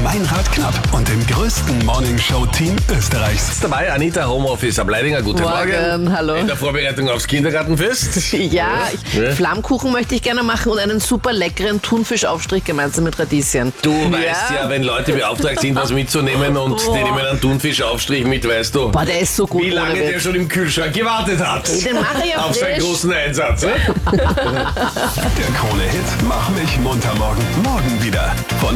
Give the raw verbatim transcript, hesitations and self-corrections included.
Meinrad Knapp und dem größten Morningshow-Team Österreichs. Dabei Anita Homeoffice ab Leidinger. Guten Morgen. Morgen, hallo. In der Vorbereitung aufs Kindergartenfest. Ja, ich, Ja. Flammkuchen möchte ich gerne machen und einen super leckeren Thunfischaufstrich gemeinsam mit Radieschen. Du weißt ja, wenn Leute beauftragt sind, was mitzunehmen und die nehmen einen Thunfischaufstrich mit, weißt du, Boah, der ist so gut wie lange ohne der Witz. schon im Kühlschrank gewartet hat. Den mache ich ja Auf seinen frisch. großen Einsatz. Ne? Der Krone-Hit Mach mich munter morgen. Morgen wieder. Von